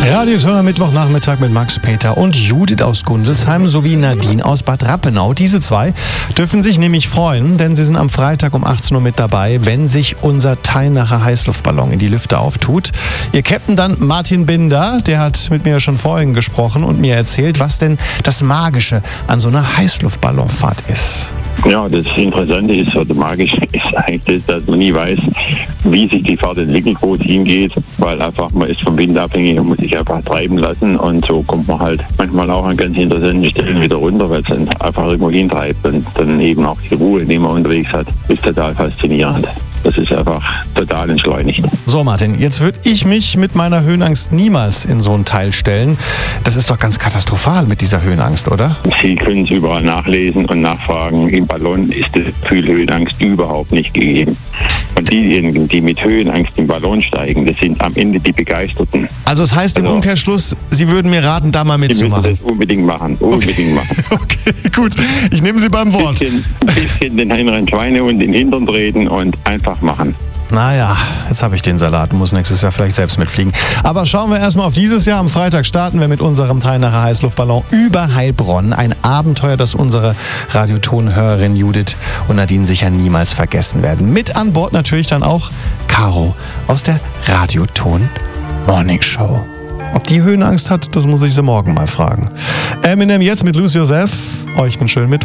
Radioton am Mittwochnachmittag mit Max, Peter und Judith aus Gundelsheim sowie Nadine aus Bad Rappenau. Diese zwei dürfen sich nämlich freuen, denn sie sind am Freitag um 18 Uhr mit dabei, wenn sich unser Teilnacher Heißluftballon in die Lüfte auftut. Ihr Captain dann Martin Binder, der hat mit mir schon vorhin gesprochen und mir erzählt, was denn das Magische an so einer Heißluftballonfahrt ist. Ja, das Interessante ist, oder magisch ist eigentlich, dass man nie weiß, wie sich die Fahrt entwickelt, wo es hingeht, weil einfach man ist vom Wind abhängig und muss sich einfach treiben lassen und so kommt man halt manchmal auch an ganz interessanten Stellen wieder runter, weil es dann einfach irgendwo hintreibt und dann eben auch die Ruhe, die man unterwegs hat, ist total faszinierend. Das ist einfach total entschleunigt. So Martin, jetzt würde ich mich mit meiner Höhenangst niemals in so ein Teil stellen. Das ist doch ganz katastrophal mit dieser Höhenangst, oder? Sie können es überall nachlesen und nachfragen. Im Ballon ist das Gefühl Höhenangst überhaupt nicht gegeben. Und diejenigen, die mit Höhenangst im Ballon steigen, das sind am Ende die Begeisterten. Also es heißt im Umkehrschluss, Sie würden mir raten, da mal mitzumachen. Sie müssen das unbedingt machen. Unbedingt machen. Okay, gut. Ich nehme Sie beim Wort. Ein bisschen den inneren Schweinehund in den Hintern treten und einfach machen. Naja, jetzt habe ich den Salat, muss nächstes Jahr vielleicht selbst mitfliegen. Aber schauen wir erstmal auf dieses Jahr. Am Freitag starten wir mit unserem Teilnacher Heißluftballon über Heilbronn. Ein Abenteuer, das unsere Radioton-Hörerin Judith und Nadine sicher niemals vergessen werden. Mit an Bord natürlich dann auch Caro aus der Radioton Morning Show. Ob die Höhenangst hat, das muss ich sie morgen mal fragen. Eminem jetzt mit Lose Yourself. Euch einen schönen Mittwoch.